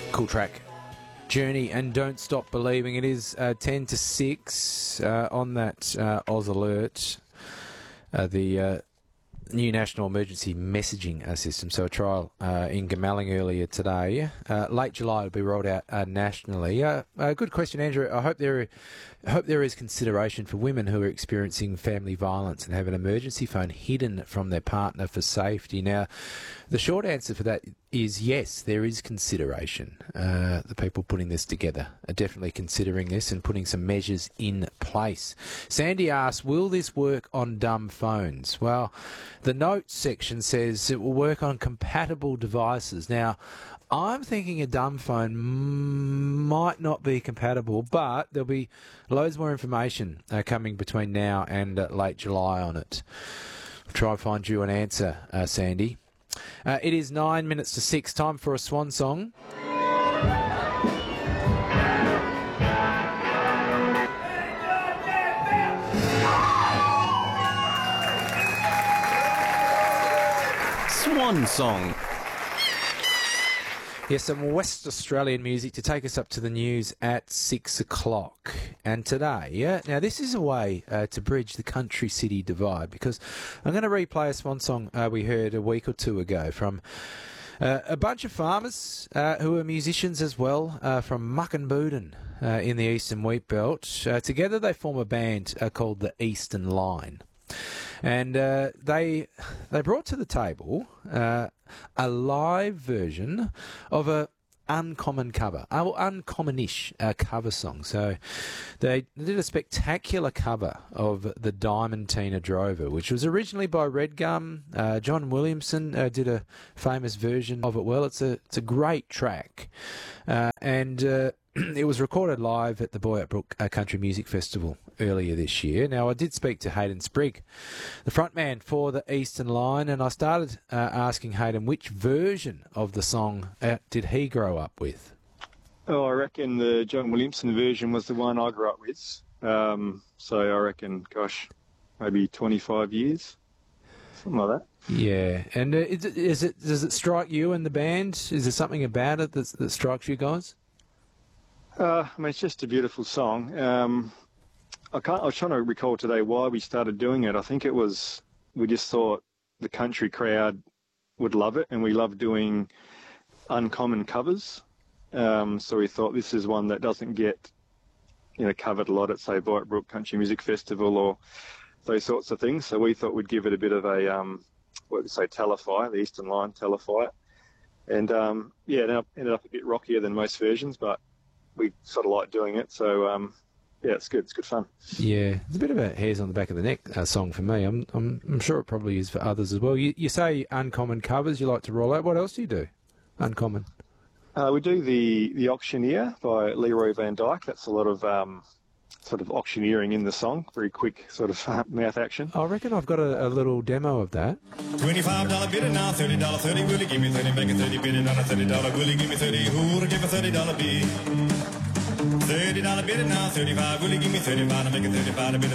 Cool track. Journey and Don't Stop Believing. It is 10 to 6 on that Oz Alert, the new National Emergency Messaging System. So a trial in Gamelling earlier today. Late July will be rolled out nationally. Good question, Andrew. I hope there is consideration for women who are experiencing family violence and have an emergency phone hidden from their partner for safety. Now, the short answer for that is yes, there is consideration. The people putting this together are definitely considering this and putting some measures in place. Sandy asks, will this work on dumb phones? Well, the notes section says it will work on compatible devices. Now, I'm thinking a dumb phone might not be compatible, but there'll be loads more information coming between now and late July on it. I'll try and find you an answer, Sandy. It is 9 minutes to 6. Time for a swan song. Swan song. Yes, some West Australian music to take us up to the news at 6 o'clock. And today, now this is a way to bridge the country-city divide, because I'm going to replay a swan song we heard a week or two ago from a bunch of farmers who are musicians as well, from Muckenbooden in the Eastern Wheatbelt. Together they form a band called the Eastern Line. And they brought to the table a live version of a uncommon cover, uncommonish cover song. So they did a spectacular cover of the Diamantina Drover, which was originally by Red Gum. John Williamson did a famous version of it. Well, it's a great track, and it was recorded live at the Boyup Brook Country Music Festival earlier this year. Now, I did speak to Hayden Sprigg, the frontman for the Eastern Line, and I started asking Hayden which version of the song did he grow up with. Oh, I reckon the John Williamson version was the one I grew up with. So I reckon, maybe 25 years, something like that. Yeah, and does it strike you and the band? Is there something about it that strikes you guys? It's just a beautiful song. I was trying to recall today why we started doing it. I think it was we just thought the country crowd would love it, and we love doing uncommon covers. So we thought this is one that doesn't get covered a lot at, say, Boyup Brook Country Music Festival or those sorts of things. So we thought we'd give it a bit of a tellify, the Eastern Line tellify it. And it ended up a bit rockier than most versions, but we sort of like doing it. So it's good. It's good fun. Yeah, it's a bit of a hairs on the back of the neck song for me. I'm sure it probably is for others as well. You say uncommon covers you like to roll out. What else do you do? Uncommon. We do the Auctioneer by Leroy Van Dyke. That's a lot of sort of auctioneering in the song. Very quick sort of mouth action. I reckon I've got a little demo of that. $25 bid now, $30, $30. Will you give me 30? Make a 30 bid on a $30. Will you give me 30? Who'll give a $30 bid? $30 bid now, 35. Will you give me 35 to make a 35 to bid a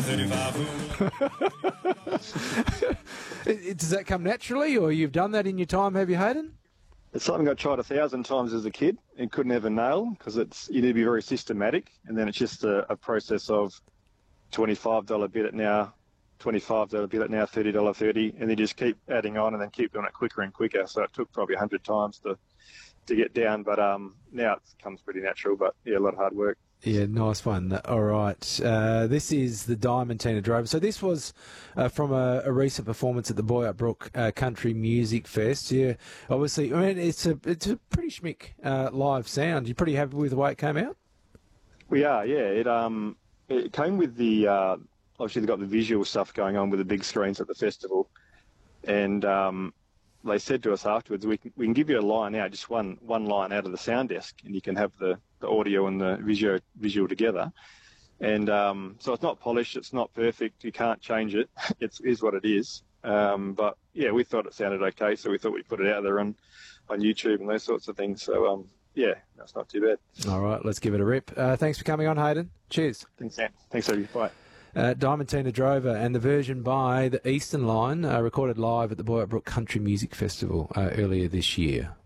35? Does that come naturally, or you've done that in your time, have you, Hayden? It's something I tried 1,000 times as a kid and couldn't ever nail, because you need to be very systematic, and then it's just a process of $25 bid it now, $25 bid it now, $30, 30, and then just keep adding on and then keep doing it quicker and quicker. So it took probably 100 times to get down, but now it comes pretty natural, but yeah, a lot of hard work. Yeah, nice one. All right. This is the Diamantina Drover. So this was from a recent performance at the Boyup Brook Country Music Fest. Yeah, obviously, it's a pretty schmick live sound. You pretty happy with the way it came out? We are, yeah. It came with the, obviously they've got the visual stuff going on with the big screens at the festival, and they said to us afterwards, we can give you a line out, just one line out of the sound desk, and you can have the audio and the visual together. And so it's not polished, it's not perfect, you can't change it. It is what it is. But yeah, we thought it sounded okay, so we thought we'd put it out there on YouTube and those sorts of things. So yeah, that's not too bad. All right, let's give it a rip. Thanks for coming on, Hayden. Cheers. Thanks, Sam. Thanks, Toby. Bye. Diamantina Drover, and the version by the Eastern Line, recorded live at the Boyup Brook Country Music Festival earlier this year.